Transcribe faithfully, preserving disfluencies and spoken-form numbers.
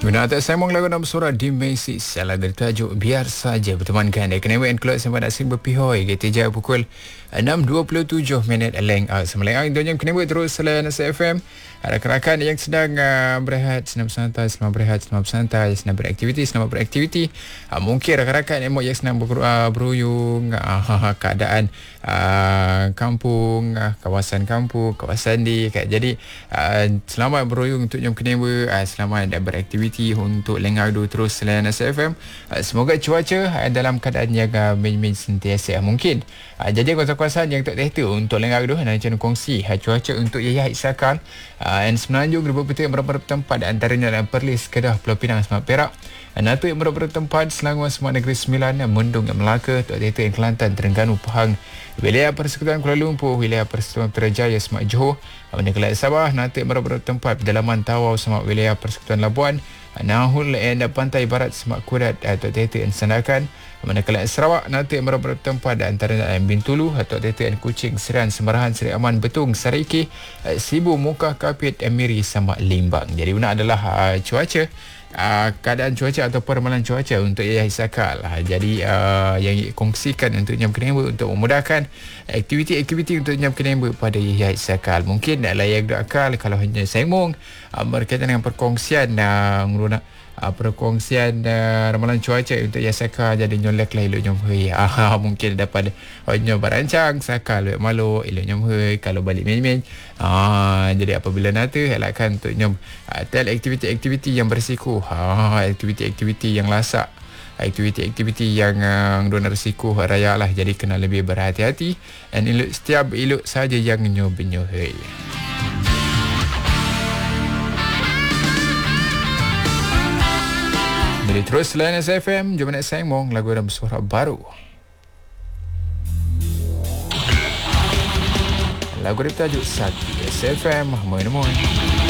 Guna atas sembang lagu dalam suara Dimensi salah bertajuk Biar Saja bertemankan Eka Newa and Kelot sempat asing berpihoi Kita jauh pukul enam dua puluh tujuh minit Leng out Semeleng out Itu Eka Newa terus selain S F M. Ada rakan yang sedang uh, berehat, senang bersantai, senang berehat, senang bersantai, senang beraktiviti, senang beraktiviti. Uh, mungkin rakan-rakan yang, yang senang ber, uh, beruyung uh, keadaan uh, kampung, uh, kawasan kampung, kawasan di. Jadi uh, selamat beruyung untuk jom Kenewa, uh, selamat beraktiviti untuk lengau terus selain S F M. Uh, semoga cuaca uh, dalam keadaan yang uh, main-main sentiasa mungkin. Uh, jadi kawasan-kawasan yang tak tehta untuk lengau tu, nak macam kongsi uh, cuaca untuk Yahya Isakal. Uh, dan semenanjung Gerbuk Putih yang berada tempat antaranya dalam Perlis, Kedah, Pulau Pinang, Semak Perak. Natu yang berada tempat Selangor, Semak Negeri Sembilan, Mendung yang Melaka, Tok Tehta yang Kelantan, Terengganu, Pahang, wilayah Persekutuan Kuala Lumpur, wilayah Persekutuan Putrajaya, Semak Johor, Negeri Sabah. Natu yang berada tempat Pedalaman Tawau, Semak wilayah Persekutuan Labuan, Nahul and Pantai Barat, Semak Kudat, Tok Tehta yang Sandakan, Manakala Sarawak. Nanti yang berada tempat antara Bintulu, Tok Tehta dan Kuching, Serian, Semarahan, Seri Aman, Betung, Sariki, Sibu, Muka, Kapit, Miri sama Limbang. Jadi guna adalah uh, cuaca, uh, keadaan cuaca ataupun ramalan cuaca untuk Yahya Isakal. Uh, jadi uh, yang kongsikan untuk Nyam Kenemba untuk memudahkan aktiviti-aktiviti untuk Nyam Kenemba pada Yahya Isakal. Mungkin nak layak akal kalau hanya sembung uh, berkaitan dengan perkongsian uh, nguruna Uh, perkongsian uh, ramalan cuaca untuk Yasaka jadi nyolek lah elok nyom hui. Ah, mungkin dapat hanya berancang Saka lebih malu elok nyom hui kalau balik main-main. Ah, jadi apabila nanti elakkan untuk nyom uh, tel aktiviti-aktiviti yang berisiko. Ah, aktiviti-aktiviti yang lasak, aktiviti-aktiviti yang uh, dona risiko raya lah. Jadi kena lebih berhati-hati dan elok setiap elok saja yang nyom-nyom hui. Jadi terus selain S F M, jom nak sembang lagu dalam suara baru. Lagu bertajuk Sakti S F M, moin moin.